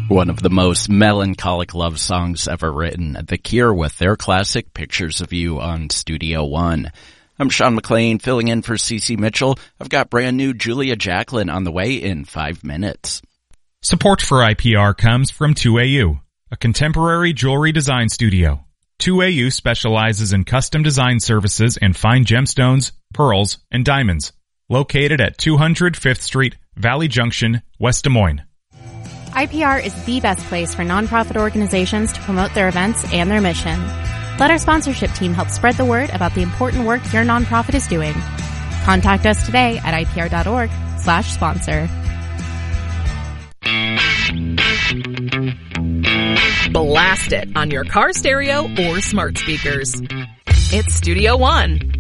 One of the most melancholic love songs ever written, The Cure with their classic Pictures of You on Studio One. I'm Sean McLean filling in for CeCe Mitchell. I've got brand new Julia Jacklin on the way in 5 minutes. Support for IPR comes from 2AU, a contemporary jewelry design studio. 2AU specializes in custom design services and fine gemstones, pearls, and diamonds. Located at 200 5th Street, Valley Junction, West Des Moines. IPR is the best place for nonprofit organizations to promote their events and their mission. Let our sponsorship team help spread the word about the important work your nonprofit is doing. Contact us today at ipr.org/sponsor. Blast it on your car stereo or smart speakers. It's Studio One.